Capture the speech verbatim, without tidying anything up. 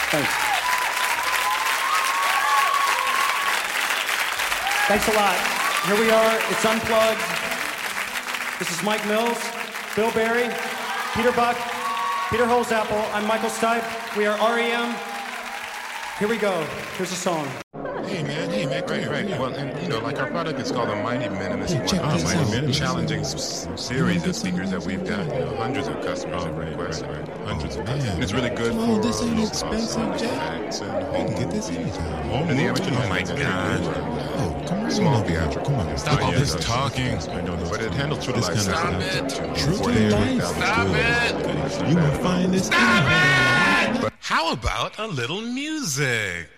Thanks. Thanks a lot. Here we are. It's Unplugged. This is Mike Mills, Bill Berry, Peter Buck, Peter Holzapfel. I'm Michael Stipe. We are R E M. Here we go. Here's a song. Hey man, hey man, right, right. Well, and you know, like our product is called a Mighty Minimalist Hey, check one. this Mighty out. Minimalist, challenging s- series of speakers that we've got. You know, hundreds of customers have requested, hundreds of customers. And it's really good Come for on, this ain't low expensive, cost Jack. effects and You home can get this movies. anytime. Home and the amateur Oh my mics are God. very good. Oh, come on. Small now. theatrical. Come on. Stop all Yeah, this no, talking. But it handles true to This life kind of sound. stuff. True to forty-eight life. thousand Stop students. it. You gonna find this. Stop it! How about a little music?